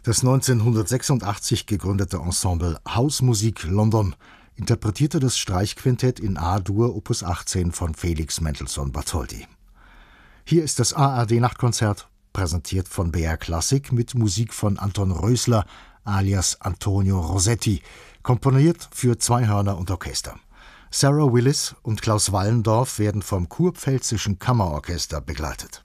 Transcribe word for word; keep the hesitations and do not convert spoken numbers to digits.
Das neunzehnhundertsechsundachtzig gegründete Ensemble Hausmusik London interpretierte das Streichquintett in A-Dur Opus achtzehn von Felix Mendelssohn Bartholdy. Hier ist das A R D-Nachtkonzert, präsentiert von B R Klassik mit Musik von Anton Rösler alias Antonio Rossetti, komponiert für zwei Hörner und Orchester. Sarah Willis und Klaus Wallendorf werden vom Kurpfälzischen Kammerorchester begleitet.